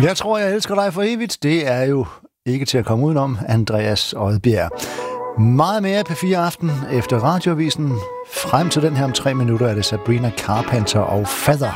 Jeg tror, jeg elsker dig for evigt. Det er jo ikke til at komme udenom, Andreas Odbjerg. Meget mere P4 Aften efter Radioavisen. Frem til den her om 3 minutter er det Sabrina Carpenter og Feather.